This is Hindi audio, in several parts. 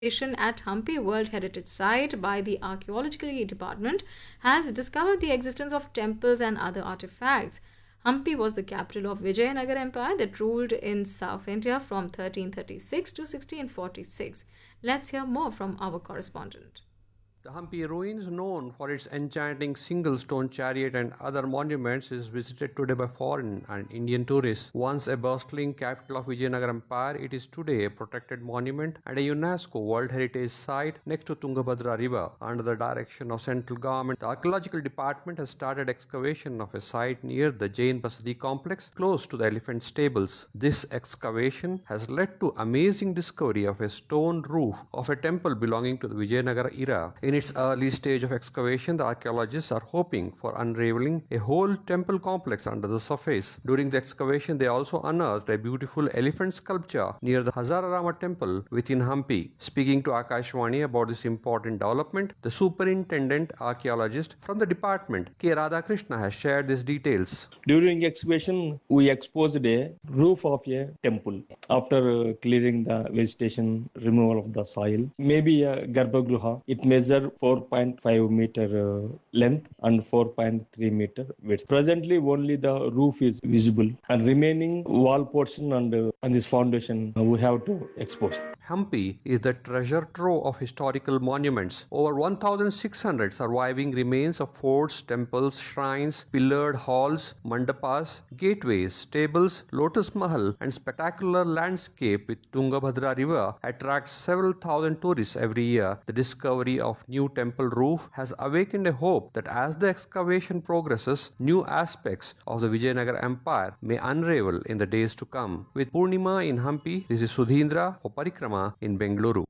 At Hampi World Heritage Site by the Archaeological Department has discovered the existence of temples and other artifacts. Hampi was the capital of Vijayanagar Empire that ruled in South India from 1336 to 1646. Let's hear more from our correspondent. The Hampi ruins, known for its enchanting single stone chariot and other monuments, is visited today by foreign and Indian tourists. Once a bustling capital of Vijayanagar Empire, it is today a protected monument and a UNESCO World Heritage Site next to Tungabhadra River. Under the direction of central government, the Archaeological Department has started excavation of a site near the Jain Basadi complex close to the elephant stables. This excavation has led to amazing discovery of a stone roof of a temple belonging to the Vijayanagar era. In its early stage of excavation, the archaeologists are hoping for unraveling a whole temple complex under the surface. During the excavation, they also unearthed a beautiful elephant sculpture near the Hazararama temple within Hampi. Speaking to Akashvani about this important development, the superintendent archaeologist from the department, K. Radhakrishna, has shared these details. During excavation, we exposed a roof of a temple. After clearing the vegetation, removal of the soil, maybe a Garbhagruha, it measures 4.5 meter length and 4.3 meter width. Presently, only the roof is visible, and remaining wall portion and this foundation we have to expose. Hampi is the treasure trove of historical monuments. Over 1,600 surviving remains of forts, temples, shrines, pillared halls, mandapas, gateways, stables, Lotus Mahal, and spectacular landscape with Tungabhadra River attracts several thousand tourists every year. The discovery of new temple roof has awakened a hope that as the excavation progresses, new aspects of the Vijayanagar Empire may unravel in the days to come. With Purnima in Hampi, this is Sudhindra for Parikrama in Bengaluru.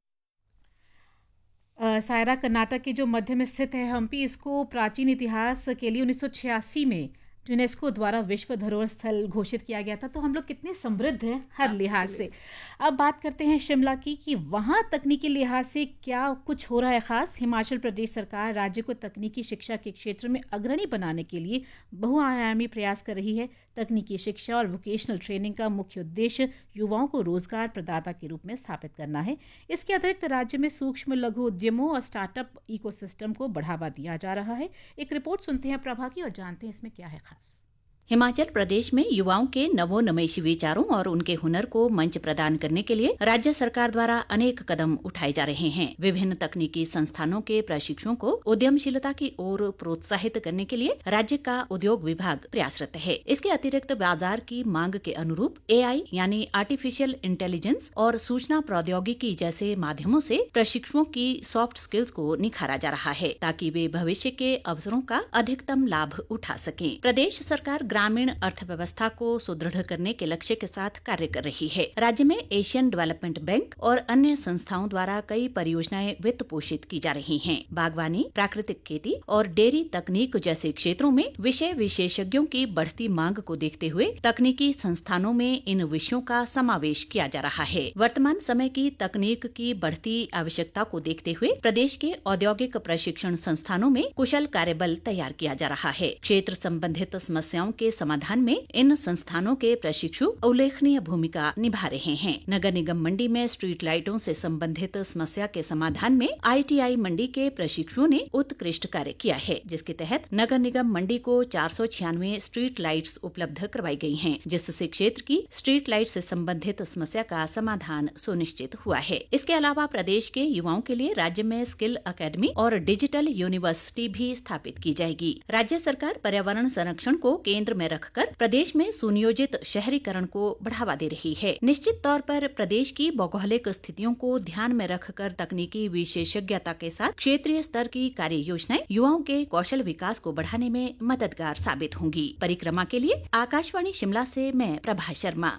Saira Karnataka के जो मध्य में स्थित है हम्पी, इसको प्राचीन इतिहास के लिए 1986 में यूनेस्को द्वारा विश्व धरोहर स्थल घोषित किया गया था। तो हम लोग कितने समृद्ध हैं हर लिहाज से। अब बात करते हैं शिमला की कि वहाँ तकनीकी लिहाज से क्या कुछ हो रहा है ख़ास। हिमाचल प्रदेश सरकार राज्य को तकनीकी शिक्षा के क्षेत्र में अग्रणी बनाने के लिए बहुआयामी प्रयास कर रही है। तकनीकी शिक्षा और वोकेशनल ट्रेनिंग का मुख्य उद्देश्य युवाओं को रोजगार प्रदाता के रूप में स्थापित करना है। इसके अतिरिक्त राज्य में सूक्ष्म लघु उद्यमों और स्टार्टअप इकोसिस्टम को बढ़ावा दिया जा रहा है। एक रिपोर्ट सुनते हैं प्रभा की और जानते हैं इसमें क्या है खास। हिमाचल प्रदेश में युवाओं के नवोन्मेषी विचारों और उनके हुनर को मंच प्रदान करने के लिए राज्य सरकार द्वारा अनेक कदम उठाए जा रहे हैं। विभिन्न तकनीकी संस्थानों के प्रशिक्षुओं को उद्यमशीलता की ओर प्रोत्साहित करने के लिए राज्य का उद्योग विभाग प्रयासरत है। इसके अतिरिक्त बाजार की मांग के अनुरूप AI यानी आर्टिफिशियल इंटेलिजेंस और सूचना प्रौद्योगिकी जैसे माध्यमों से प्रशिक्षुओं की सॉफ्ट स्किल्स को निखारा जा रहा है ताकि वे भविष्य के अवसरों का अधिकतम लाभ उठा सकें। प्रदेश सरकार ग्रामीण अर्थव्यवस्था को सुदृढ़ करने के लक्ष्य के साथ कार्य कर रही है। राज्य में एशियन डेवलपमेंट बैंक और अन्य संस्थाओं द्वारा कई परियोजनाएं वित्त पोषित की जा रही हैं। बागवानी, प्राकृतिक खेती और डेयरी तकनीक जैसे क्षेत्रों में विषय विशेषज्ञों की बढ़ती मांग को देखते हुए तकनीकी संस्थानों में इन विषयों का समावेश किया जा रहा है। वर्तमान समय की तकनीक की बढ़ती आवश्यकता को देखते हुए प्रदेश के औद्योगिक प्रशिक्षण संस्थानों में कुशल कार्यबल तैयार किया जा रहा है। क्षेत्र संबंधित समस्याओं के समाधान में इन संस्थानों के प्रशिक्षु उल्लेखनीय भूमिका निभा रहे हैं। नगर निगम मंडी में स्ट्रीट लाइटों से संबंधित समस्या के समाधान में ITI मंडी के प्रशिक्षुओं ने उत्कृष्ट कार्य किया है, जिसके तहत नगर निगम मंडी को 496 स्ट्रीट लाइट्स उपलब्ध करवाई गई हैं, जिससे क्षेत्र की स्ट्रीट लाइट से संबंधित समस्या का समाधान सुनिश्चित हुआ है। इसके अलावा प्रदेश के युवाओं के लिए राज्य में स्किल अकेडमी और डिजिटल यूनिवर्सिटी भी स्थापित की जाएगी। राज्य सरकार पर्यावरण संरक्षण को केंद्र में रखकर प्रदेश में सुनियोजित शहरीकरण को बढ़ावा दे रही है। निश्चित तौर पर प्रदेश की भौगोलिक स्थितियों को ध्यान में रखकर तकनीकी विशेषज्ञता के साथ क्षेत्रीय स्तर की कार्य योजनाएं युवाओं के कौशल विकास को बढ़ाने में मददगार साबित होंगी। परिक्रमा के लिए आकाशवाणी शिमला से मैं प्रभा शर्मा।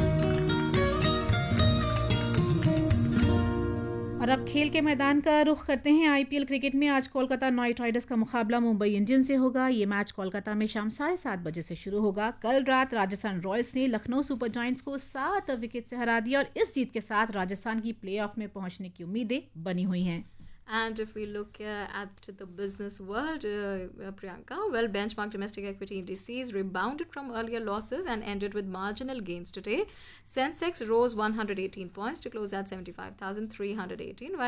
और अब खेल के मैदान का रुख करते हैं। IPL क्रिकेट में आज कोलकाता नाइट राइडर्स का मुकाबला मुंबई इंडियंस से होगा। ये मैच कोलकाता में शाम 7:30 बजे से शुरू होगा। कल रात राजस्थान रॉयल्स ने लखनऊ सुपर जायंट्स को 7 विकेट से हरा दिया और इस जीत के साथ राजस्थान की प्लेऑफ में पहुंचने की उम्मीदें बनी हुई हैं। And if we look at the business world, Priyanka, well, benchmark domestic equity indices rebounded from earlier losses and ended with marginal gains today. Sensex rose 118 points to close at 75,318, while